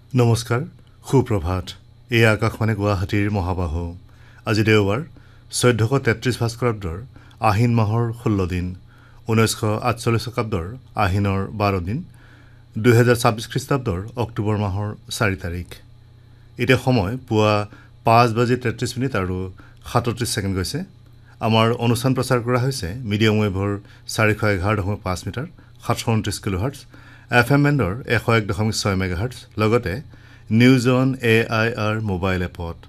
নমস্কাৰ সুপ্ৰভাত এই আকাশবাণী গুৱাহাটীৰ মহাবাহু আজি দেওবাৰ 1433 ভাস্কৰাব্দৰ আহিন মাহৰ 16 দিন 1948 শকাব্দৰ আহিনৰ 12 দিন 2026 খ্ৰীষ্টাব্দৰ অক্টোবৰ মাহৰ 4 তাৰিখ এতিয়া সময় পুৱা 5:33 আৰু 37 ছেকেণ্ড গৈছে আমাৰ অনুষ্ঠান প্ৰচাৰ কৰা হৈছে মিডিয়াম ৱেভৰ 411.5 মিটাৰ 729 কিলোহাৰ্টজ FM বেণ্ডৰ 101.6 মেগাহাৰ্টজ লগতে নিউজ অন AIR মোবাইল এপত